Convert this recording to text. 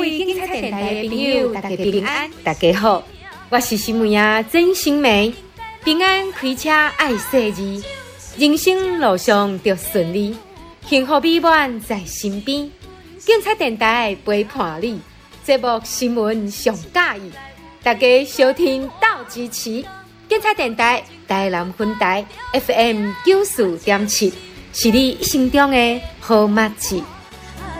位警察电台的朋友，大家平安，大家好，我是新闻仔曾心梅。平安开车爱细字，人生路上就顺利，幸福美满在身边。警察电台陪伴你，节目新闻上介意，大家收听到支持。警察电台台南分台 FM 94.7，是你一生中的好默契。